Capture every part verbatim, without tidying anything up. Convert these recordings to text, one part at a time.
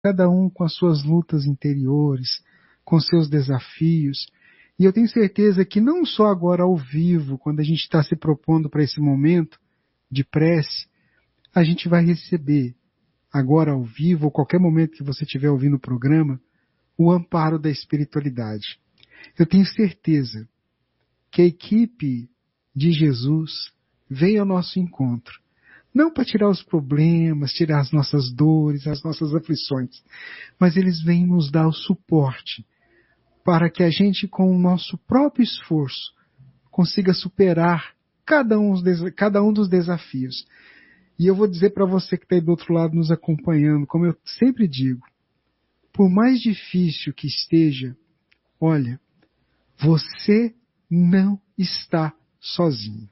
cada um com as suas lutas interiores, com seus desafios. E eu tenho certeza que não só agora ao vivo, quando a gente está se propondo para esse momento de prece, a gente vai receber, agora ao vivo, ou qualquer momento que você estiver ouvindo o programa, o amparo da espiritualidade. Eu tenho certeza que a equipe de Jesus veio ao nosso encontro, não para tirar os problemas, tirar as nossas dores, as nossas aflições, mas eles vêm nos dar o suporte para que a gente, com o nosso próprio esforço, consiga superar cada um, cada um dos desafios. E eu vou dizer para você que está aí do outro lado nos acompanhando, como eu sempre digo, por mais difícil que esteja, olha, você não está sozinho.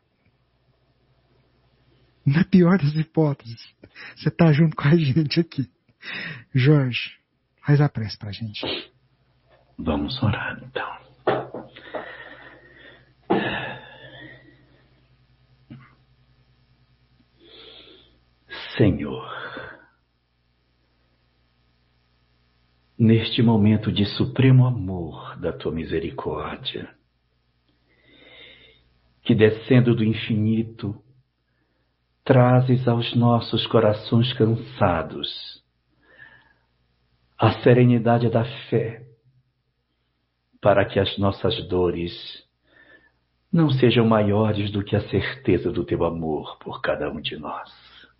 Na pior das hipóteses, você está junto com a gente aqui. Jorge, faz a prece para a gente. Vamos orar, então. Senhor, neste momento de supremo amor da Tua misericórdia, que descendo do infinito, trazes aos nossos corações cansados a serenidade da fé, para que as nossas dores não sejam maiores do que a certeza do Teu amor por cada um de nós.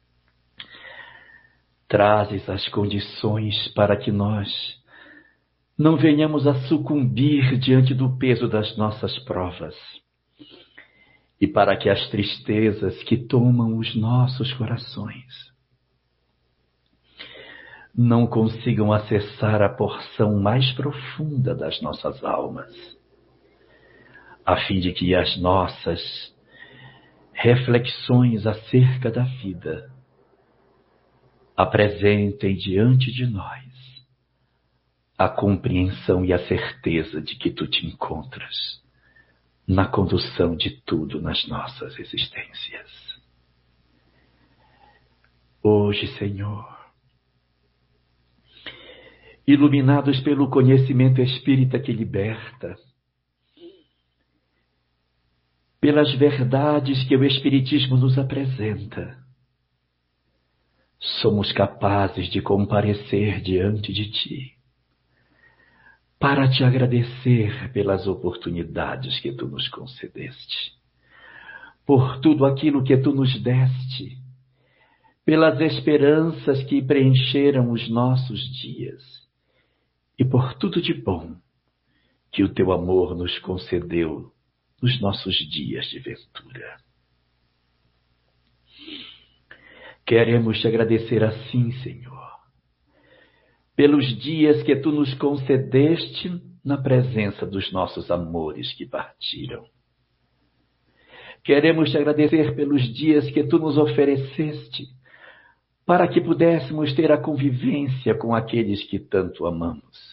Trazes as condições para que nós não venhamos a sucumbir diante do peso das nossas provas e para que as tristezas que tomam os nossos corações não consigam acessar a porção mais profunda das nossas almas, a fim de que as nossas reflexões acerca da vida apresentem diante de nós a compreensão e a certeza de que Tu te encontras na condução de tudo nas nossas existências. Hoje, Senhor, iluminados pelo conhecimento espírita que liberta, pelas verdades que o Espiritismo nos apresenta, somos capazes de comparecer diante de Ti, para Te agradecer pelas oportunidades que Tu nos concedeste, por tudo aquilo que Tu nos deste, pelas esperanças que preencheram os nossos dias e por tudo de bom que o Teu amor nos concedeu nos nossos dias de ventura. Queremos Te agradecer assim, Senhor, pelos dias que Tu nos concedeste na presença dos nossos amores que partiram. Queremos Te agradecer pelos dias que Tu nos ofereceste para que pudéssemos ter a convivência com aqueles que tanto amamos.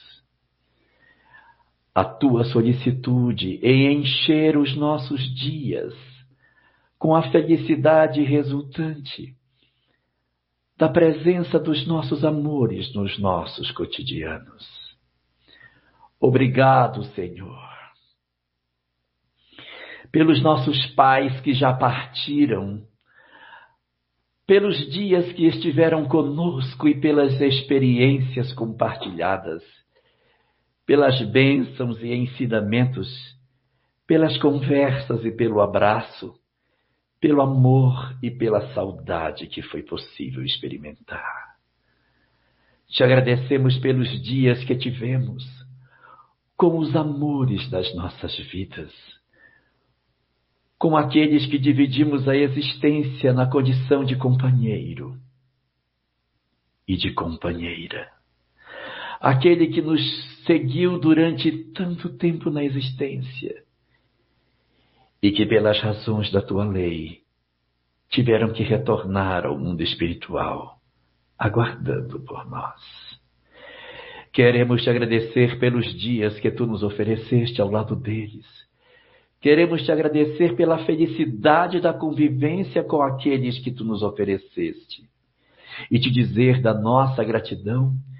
A Tua solicitude em encher os nossos dias com a felicidade resultante da presença dos nossos amores nos nossos cotidianos. Obrigado, Senhor, pelos nossos pais que já partiram, pelos dias que estiveram conosco e pelas experiências compartilhadas, pelas bênçãos e ensinamentos, pelas conversas e pelo abraço, pelo amor e pela saudade que foi possível experimentar. Te agradecemos pelos dias que tivemos com os amores das nossas vidas, com aqueles que dividimos a existência na condição de companheiro e de companheira. Aquele que nos seguiu durante tanto tempo na existência e que, pelas razões da Tua lei, tiveram que retornar ao mundo espiritual, aguardando por nós. Queremos Te agradecer pelos dias que Tu nos ofereceste ao lado deles. Queremos Te agradecer pela felicidade da convivência com aqueles que Tu nos ofereceste. E Te dizer da nossa gratidão